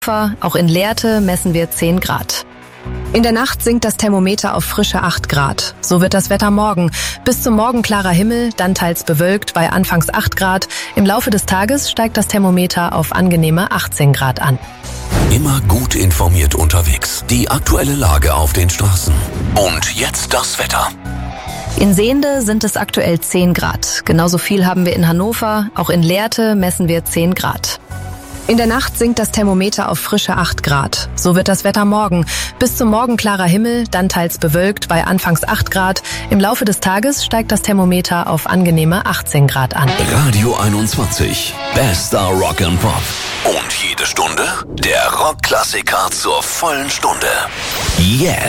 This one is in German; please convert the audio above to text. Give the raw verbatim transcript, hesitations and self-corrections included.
Auch in Lehrte messen wir zehn Grad. In der Nacht sinkt das Thermometer auf frische acht Grad. So wird das Wetter morgen. Bis zum Morgen klarer Himmel, dann teils bewölkt bei anfangs acht Grad. Im Laufe des Tages steigt das Thermometer auf angenehme achtzehn Grad an. Immer gut informiert unterwegs. Die aktuelle Lage auf den Straßen. Und jetzt das Wetter. In Sehnde sind es aktuell zehn Grad. Genauso viel haben wir in Hannover. Auch in Lehrte messen wir zehn Grad. In der Nacht sinkt das Thermometer auf frische acht Grad. So wird das Wetter morgen. Bis zum Morgen klarer Himmel, dann teils bewölkt bei anfangs acht Grad. Im Laufe des Tages steigt das Thermometer auf angenehme achtzehn Grad an. Radio einundzwanzig. Bester Rock and Pop. Und jede Stunde der Rockklassiker zur vollen Stunde. Jetzt.